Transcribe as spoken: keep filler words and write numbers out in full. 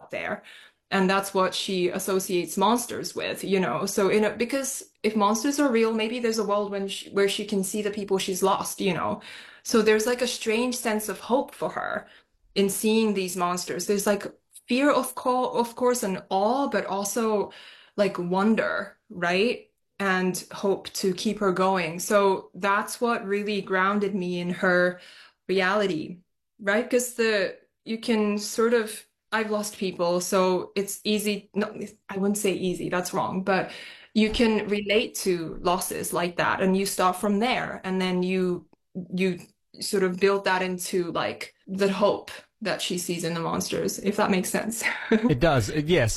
out there. And that's what she associates monsters with, you know. So in a, because if monsters are real, maybe there's a world when she, where she can see the people she's lost, you know. So there's like a strange sense of hope for her in seeing these monsters. There's like fear, of co of course, and awe, but also like wonder, right? And hope to keep her going. So that's what really grounded me in her reality, right? Because the you can sort of I've lost people, so it's easy. No, I wouldn't say easy, that's wrong, but you can relate to losses like that and you start from there and then you you sort of build that into like the hope that she sees in the monsters, if that makes sense. It does. Yes.